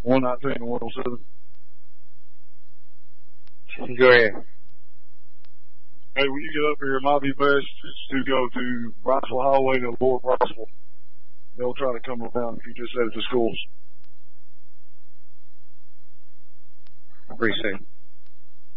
119 and 107. Go ahead. Hey, when you get up here, it might be best to go to Riceville Highway to Lower Riceville. They'll try to come around if you just head to schools. Appreciate it.